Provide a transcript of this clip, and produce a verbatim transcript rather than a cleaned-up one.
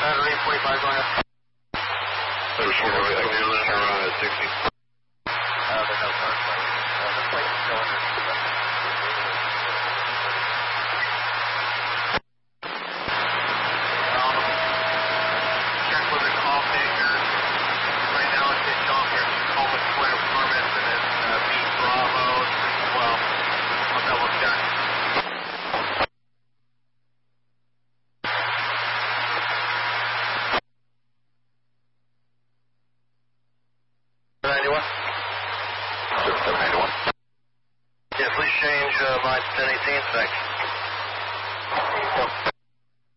Battery forty-five, go ahead. There's four, turn around at sixty. Uh, there's no car plate. Uh, the plate is still under the Um, check with the call taker. Right now it's in John here. Call with Twitter permits and it's uh, B Bravo three twelve. I'll double check. ninety-one? seven ninety-one. Yeah, please change uh, line ten eighteen, thanks.